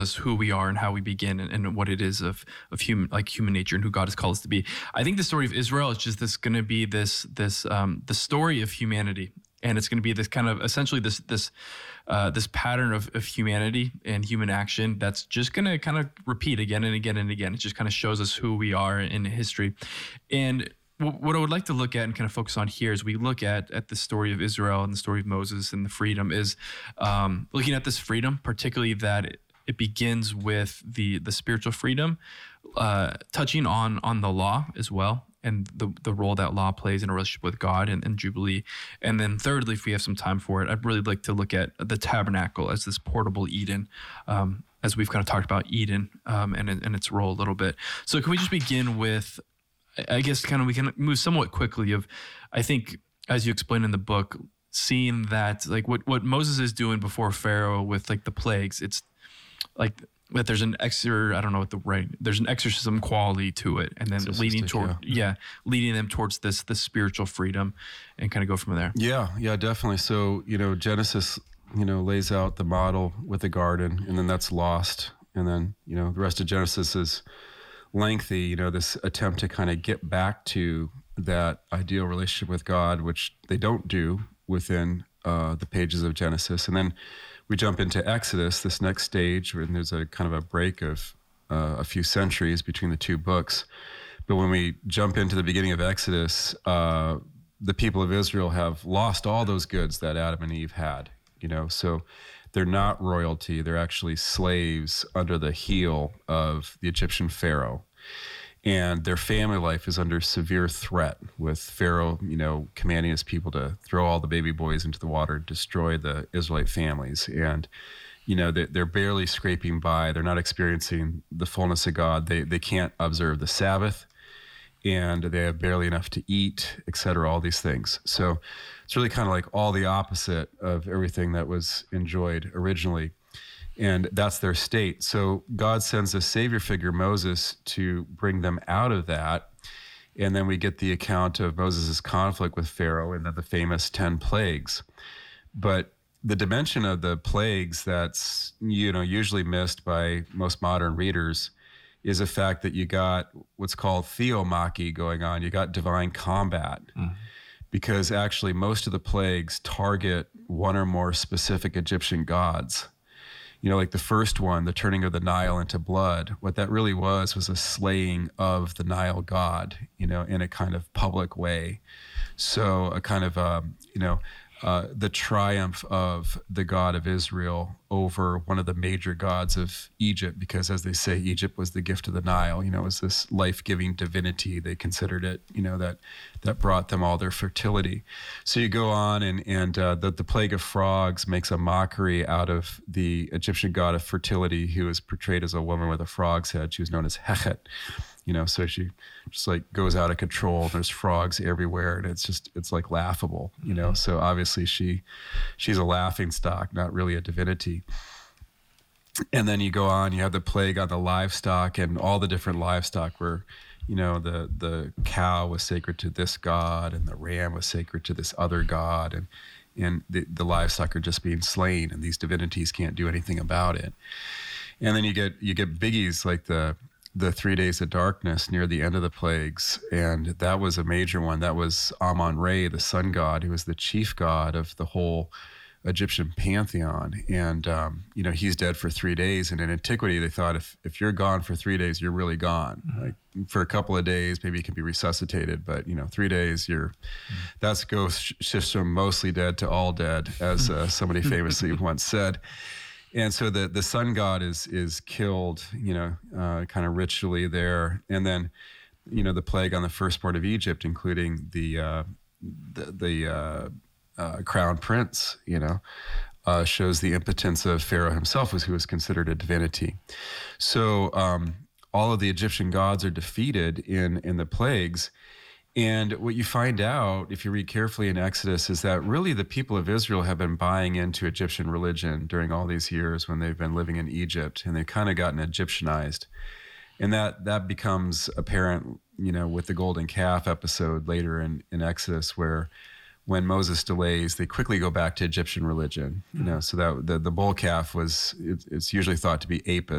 us who we are and how we begin and what it is of human nature and who God has called us to be. I think the story of Israel is just going to be the story of humanity, and it's going to be this kind of essentially this pattern of humanity and human action that's just going to kind of repeat again and again and again. It just kind of shows us who we are in history. And what I would like to look at and kind of focus on here as we look at the story of Israel and the story of Moses and the freedom is looking at this freedom, particularly that it begins with the spiritual freedom, touching on the law as well, and the role that law plays in a relationship with God and Jubilee. And then thirdly, if we have some time for it, I'd really like to look at the tabernacle as this portable Eden, as we've kind of talked about Eden and its role a little bit. So can we just begin with, I guess we can move somewhat quickly of, I think, as you explain in the book, seeing that like what Moses is doing before Pharaoh with like the plagues, it's like that there's an there's an exorcism quality to it, and then leading them towards this spiritual freedom, and kind of go from there. Yeah, definitely. So, Genesis, lays out the model with the garden, and then that's lost. And then, the rest of Genesis is lengthy, this attempt to kind of get back to that ideal relationship with God, which they don't do within the pages of Genesis. And then we jump into Exodus, this next stage, and there's a kind of a break of a few centuries between the two books. But when we jump into the beginning of Exodus, the people of Israel have lost all those goods that Adam and Eve had, so they're not royalty. They're actually slaves under the heel of the Egyptian Pharaoh. And their family life is under severe threat, with Pharaoh, commanding his people to throw all the baby boys into the water, destroy the Israelite families. And, they're barely scraping by. They're not experiencing the fullness of God. They can't observe the Sabbath, and they have barely enough to eat, et cetera, all these things. So it's really kind of like all the opposite of everything that was enjoyed originally. And that's their state. So God sends a savior figure, Moses, to bring them out of that. And then we get the account of Moses' conflict with Pharaoh and then the famous 10 plagues. But the dimension of the plagues that's, usually missed by most modern readers is the fact that you got what's called theomachy going on. You got divine combat. Because actually most of the plagues target one or more specific Egyptian gods. Like the first one, the turning of the Nile into blood, what that really was a slaying of the Nile god, in a kind of public way. So a kind of, the triumph of the God of Israel over one of the major gods of Egypt, because as they say, Egypt was the gift of the Nile, it was this life-giving divinity. They considered it, that brought them all their fertility. So you go on and the plague of frogs makes a mockery out of the Egyptian god of fertility, who is portrayed as a woman with a frog's head. She was known as Hechet. So she just like goes out of control. There's frogs everywhere, and it's like laughable, So obviously she's a laughing stock, not really a divinity. And then you go on, you have the plague on the livestock and all the different livestock where, the cow was sacred to this god and the ram was sacred to this other god, and the livestock are just being slain, and these divinities can't do anything about it. And then you get biggies like the 3 days of darkness near the end of the plagues. And that was a major one. That was Amun-Re, the sun god, who was the chief god of the whole Egyptian pantheon. And, he's dead for 3 days. And in antiquity, they thought if you're gone for 3 days, you're really gone. Like for a couple of days, maybe you can be resuscitated, but 3 days, that's ghost shifts from mostly dead to all dead, as somebody famously once said. And so the sun god is killed, kind of ritually there. And then, the plague on the firstborn of Egypt, including the crown prince, shows the impotence of Pharaoh himself, who was considered a divinity. So all of the Egyptian gods are defeated in the plagues. And what you find out, if you read carefully in Exodus, is that really the people of Israel have been buying into Egyptian religion during all these years when they've been living in Egypt, and they've kind of gotten Egyptianized. And that becomes apparent, with the golden calf episode later in Exodus, where when Moses delays, they quickly go back to Egyptian religion. So that the bull calf it's usually thought to be Apis.